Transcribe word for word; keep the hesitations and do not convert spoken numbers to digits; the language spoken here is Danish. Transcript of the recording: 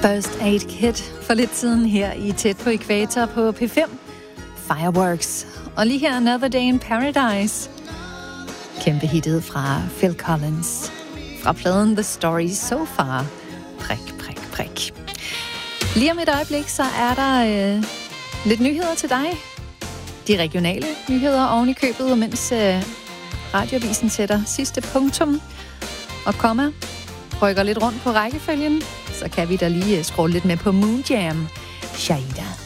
First Aid Kit for lidt siden her i Tæt på Ækvator på P fem. Fireworks. Og lige her Another Day in Paradise. Kæmpe hittet fra Phil Collins. Fra pladen The Story So Far. Prik, prik, prik. Lige om et øjeblik, så er der øh, lidt nyheder til dig. De regionale nyheder oven i købet, mens øh, Radioavisen sætter sidste punktum og komma. Rykker lidt rundt på rækkefølgen, så kan vi da lige scrolle lidt med på Moonjam. Shaida.